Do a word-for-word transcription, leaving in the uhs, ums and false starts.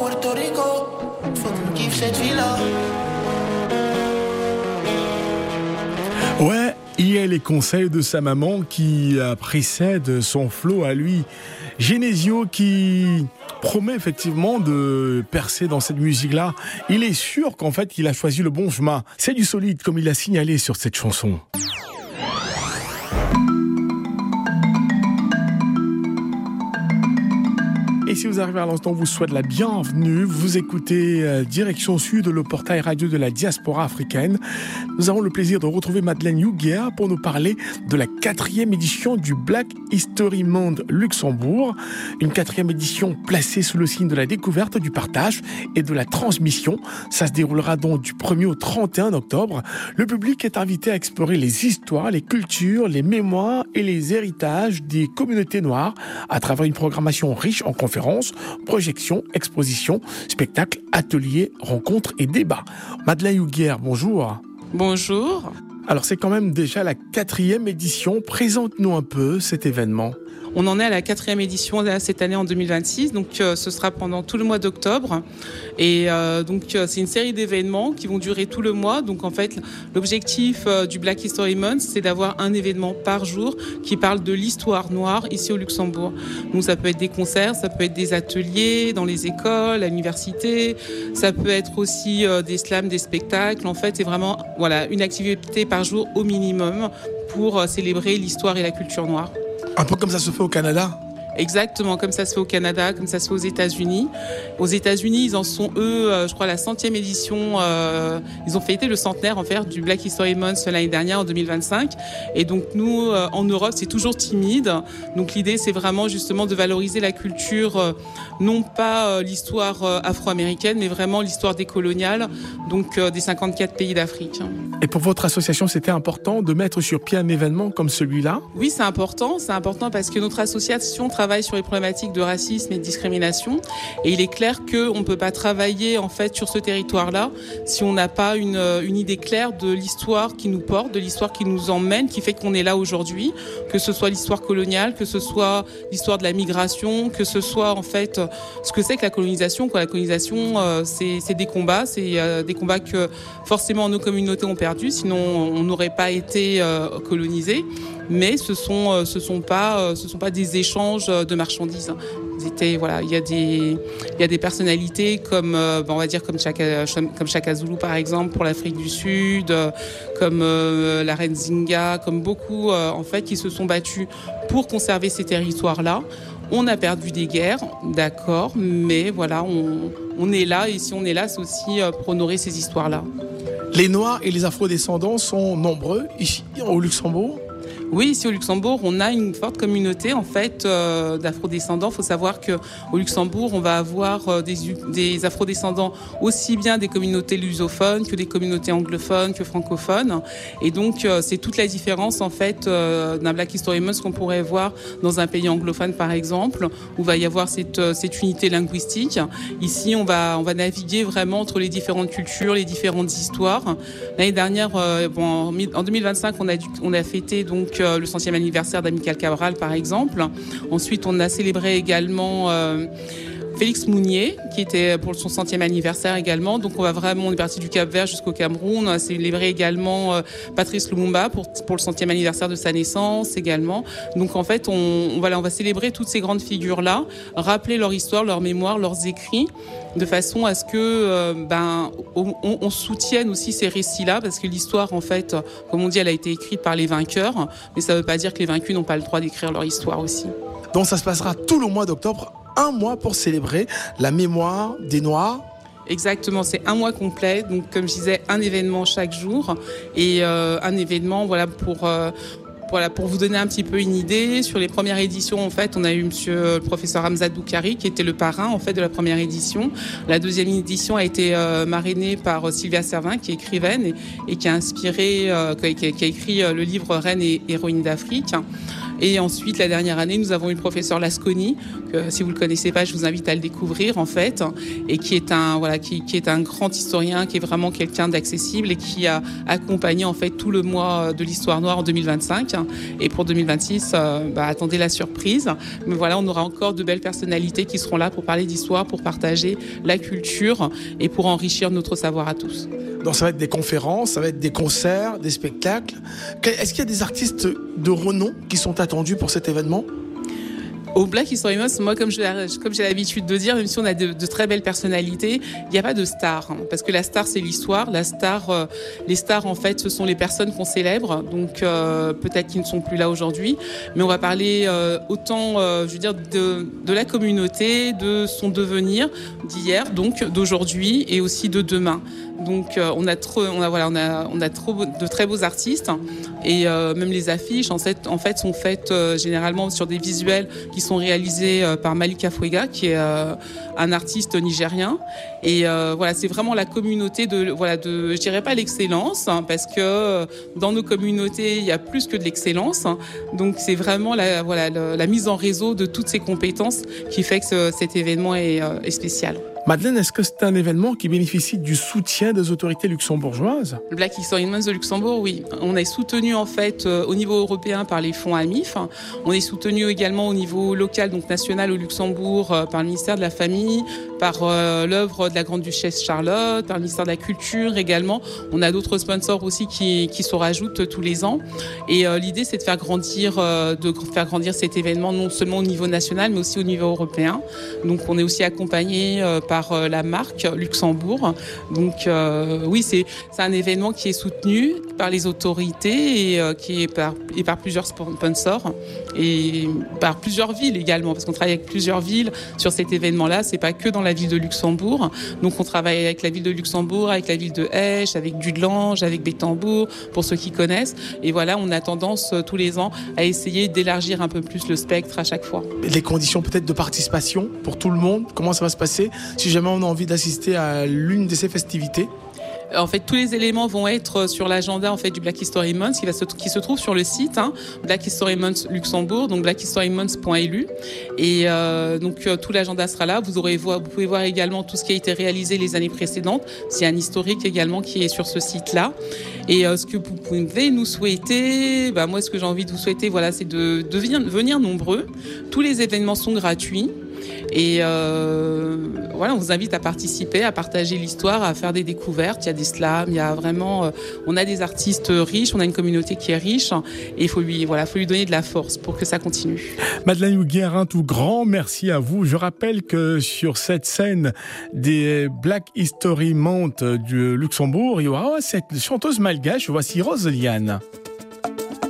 Puerto Rico. Faut qu'on kiffe cette vie-là. Ouais, il y a les conseils de sa maman qui précèdent son flow à lui. Genesio qui promet effectivement de percer dans cette musique-là. Il est sûr qu'en fait, il a choisi le bon chemin. C'est du solide, comme il a signalé sur cette chanson. Et si vous arrivez à l'instant, on vous souhaite la bienvenue. Vous écoutez euh, Direction Sud, le portail radio de la diaspora africaine. Nous avons le plaisir de retrouver Madeleine Huguer pour nous parler de la quatrième édition du Black History Month Luxembourg. Une quatrième édition placée sous le signe de la découverte, du partage et de la transmission. Ça se déroulera donc du premier au trente et un octobre. Le public est invité à explorer les histoires, les cultures, les mémoires et les héritages des communautés noires à travers une programmation riche en conférences, projections, expositions, spectacles, ateliers, rencontres et débats. Madeleine Huguer, bonjour. Bonjour. Alors c'est quand même déjà la quatrième édition. Présente-nous un peu cet événement. On en est à la quatrième édition là, cette année en deux mille vingt-six, donc euh, ce sera pendant tout le mois d'octobre. Et euh, donc euh, c'est une série d'événements qui vont durer tout le mois. Donc en fait, l'objectif euh, du Black History Month, c'est d'avoir un événement par jour qui parle de l'histoire noire ici au Luxembourg. Donc ça peut être des concerts, ça peut être des ateliers dans les écoles, à l'université, ça peut être aussi euh, des slams, des spectacles. En fait, c'est vraiment voilà une activité par jour au minimum pour euh, célébrer l'histoire et la culture noire. Un peu comme ça se fait au Canada. Exactement, comme ça se fait au Canada, comme ça se fait aux États-Unis. Aux États-Unis, ils en sont, eux, euh, je crois, la centième édition. Euh, ils ont fêté le centenaire, en fait, du Black History Month l'année dernière, en deux mille vingt-cinq. Et donc, nous, euh, en Europe, c'est toujours timide. Donc, l'idée, c'est vraiment, justement, de valoriser la culture, euh, non pas euh, l'histoire euh, afro-américaine, mais vraiment l'histoire décoloniale, donc euh, des cinquante-quatre pays d'Afrique. Et pour votre association, c'était important de mettre sur pied un événement comme celui-là ? Oui, c'est important. C'est important parce que notre association travaille sur les problématiques de racisme et de discrimination. Et il est clair qu'on ne peut pas travailler en fait sur ce territoire-là si on n'a pas une, une idée claire de l'histoire qui nous porte, de l'histoire qui nous emmène, qui fait qu'on est là aujourd'hui, que ce soit l'histoire coloniale, que ce soit l'histoire de la migration, que ce soit en fait ce que c'est que la colonisation. Quoi. La colonisation, euh, c'est, c'est des combats, c'est euh, des combats que forcément nos communautés ont perdus, sinon on n'aurait pas été euh, colonisés. Mais ce sont euh, ce sont pas euh, ce sont pas des échanges de marchandises. C'était voilà, il y a des il y a des personnalités comme euh, on va dire comme Chaka comme Chaka Zulu par exemple pour l'Afrique du Sud, euh, comme euh, la reine Zinga, comme beaucoup euh, en fait qui se sont battus pour conserver ces territoires-là. On a perdu des guerres, d'accord, mais voilà, on on est là et si on est là, c'est aussi euh, pour honorer ces histoires-là. Les Noirs et les Afro-descendants sont nombreux ici au Luxembourg. Oui, ici au Luxembourg, on a une forte communauté en fait euh, d'afrodescendants. Il faut savoir que au Luxembourg, on va avoir euh, des, des afrodescendants aussi bien des communautés lusophones que des communautés anglophones, que francophones. Et donc, euh, c'est toute la différence en fait euh, d'un Black History Month qu'on pourrait voir dans un pays anglophone par exemple, où il va y avoir cette, cette unité linguistique. Ici, on va on va naviguer vraiment entre les différentes cultures, les différentes histoires. L'année dernière, euh, bon, en deux mille vingt-cinq, on a dû, on a fêté donc le centième anniversaire d'Amical Cabral par exemple. Ensuite on a célébré également euh, Félix Mounier qui était pour son centième anniversaire également. Donc on va vraiment, on est parti du Cap-Vert jusqu'au Cameroun. On a célébré également euh, Patrice Lumumba pour pour le centième anniversaire de sa naissance également. Donc en fait on, on voilà, on va célébrer toutes ces grandes figures là, rappeler leur histoire, leur mémoire, leurs écrits, de façon à ce que euh, ben on, on soutienne aussi ces récits-là, parce que l'histoire en fait, comme on dit, elle a été écrite par les vainqueurs, mais ça ne veut pas dire que les vaincus n'ont pas le droit d'écrire leur histoire aussi. Donc ça se passera tout le mois d'octobre, un mois pour célébrer la mémoire des Noirs. Exactement, c'est un mois complet, donc comme je disais, un événement chaque jour et euh, un événement voilà pour euh, Voilà, pour vous donner un petit peu une idée, sur les premières éditions, en fait, on a eu monsieur le professeur Hamzat Boukari, qui était le parrain, en fait, de la première édition. La deuxième édition a été euh, marrainée par euh, Sylvia Servin, qui est écrivaine et, et qui a inspiré, euh, qui, a, qui a écrit euh, le livre Reine et héroïne d'Afrique. Et ensuite, la dernière année, nous avons eu le professeur Lasconi, que si vous le connaissez pas, je vous invite à le découvrir en fait, et qui est un voilà, qui, qui est un grand historien, qui est vraiment quelqu'un d'accessible et qui a accompagné en fait tout le mois de l'histoire noire en deux mille vingt-cinq. Et pour deux mille vingt-six, euh, bah, attendez la surprise. Mais voilà, on aura encore de belles personnalités qui seront là pour parler d'histoire, pour partager la culture et pour enrichir notre savoir à tous. Donc ça va être des conférences, ça va être des concerts, des spectacles. Est-ce qu'il y a des artistes de renom qui sont attendus pour cet événement ? Au Black History Month, moi, comme, je, comme j'ai l'habitude de dire, même si on a de, de très belles personnalités, il n'y a pas de star. Hein, parce que la star, c'est l'histoire. La star, euh, les stars, en fait, ce sont les personnes qu'on célèbre. Donc, euh, peut-être qu'ils ne sont plus là aujourd'hui. Mais on va parler euh, autant, euh, je veux dire, de, de la communauté, de son devenir d'hier, donc d'aujourd'hui et aussi de demain. Donc euh, on a trop, on a voilà, on a, on a trop de très beaux artistes et euh, même les affiches en fait, en fait sont faites euh, généralement sur des visuels qui sont réalisés euh, par Malika Fwega, qui est euh, un artiste nigérien. Et euh, voilà, c'est vraiment la communauté de, voilà, de, je dirais pas l'excellence, hein, parce que euh, dans nos communautés il y a plus que de l'excellence. Hein, donc c'est vraiment la, voilà, la, la mise en réseau de toutes ces compétences qui fait que ce, cet événement est, euh, est spécial. Madeleine, est-ce que c'est un événement qui bénéficie du soutien des autorités luxembourgeoises ? Le Black History Month de Luxembourg, oui. On est soutenu en fait euh, au niveau européen par les fonds A M I F. On est soutenu également au niveau local, donc national au Luxembourg, euh, par le ministère de la Famille, par euh, l'œuvre de la Grande-Duchesse Charlotte, par le ministère de la Culture également. On a d'autres sponsors aussi qui, qui se rajoutent tous les ans. Et euh, l'idée, c'est de faire grandir, euh, de faire grandir cet événement non seulement au niveau national, mais aussi au niveau européen. Donc, on est aussi accompagné euh, par euh, la marque Luxembourg. Donc, euh, oui, c'est, c'est un événement qui est soutenu par les autorités et euh, qui est par, et par plusieurs sponsors et par plusieurs villes également, parce qu'on travaille avec plusieurs villes sur cet événement-là. C'est pas que dans la ville de Luxembourg. Donc, on travaille avec la ville de Luxembourg, avec la ville de Esch, avec Dudelange, avec Bétambourg, pour ceux qui connaissent. Et voilà, on a tendance tous les ans à essayer d'élargir un peu plus le spectre à chaque fois. Les conditions peut-être de participation pour tout le monde, comment ça va se passer si jamais on a envie d'assister à l'une de ces festivités? En fait, tous les éléments vont être sur l'agenda en fait du Black History Month, qui va se, qui se trouve sur le site hein, Black History Month Luxembourg, donc black history month point l u. Et euh, donc euh, tout l'agenda sera là. Vous aurez voir, vous pouvez voir également tout ce qui a été réalisé les années précédentes. C'est un historique également qui est sur ce site-là. Et euh, ce que vous pouvez nous souhaiter, bah moi, ce que j'ai envie de vous souhaiter, voilà, c'est de, de venir, venir nombreux. Tous les événements sont gratuits. Et euh, voilà, on vous invite à participer, à partager l'histoire, à faire des découvertes. Il y a des slams, il y a vraiment, euh, on a des artistes riches, on a une communauté qui est riche, et il faut lui, voilà, faut lui donner de la force pour que ça continue. Madeleine Huguière, un tout grand merci à vous. Je rappelle que sur cette scène des Black History Month du Luxembourg, il y aura cette chanteuse malgache. Voici Roseliane.